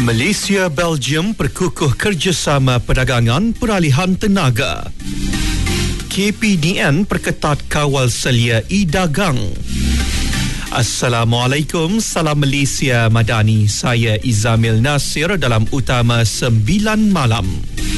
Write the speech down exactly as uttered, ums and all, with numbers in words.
Malaysia-Belgium perkukuh kerjasama perdagangan peralihan tenaga. K P D N perketat kawal selia e-dagang. Assalamualaikum, salam Malaysia Madani. Saya Izamil Nasir dalam Utama sembilan Malam.